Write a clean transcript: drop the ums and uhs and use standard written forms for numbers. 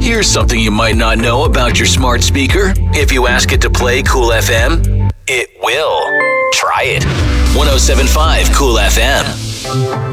Here's something you might not know about your smart speaker. If you ask it to play Cool FM, it will. Try it. 107.5 Cool FM.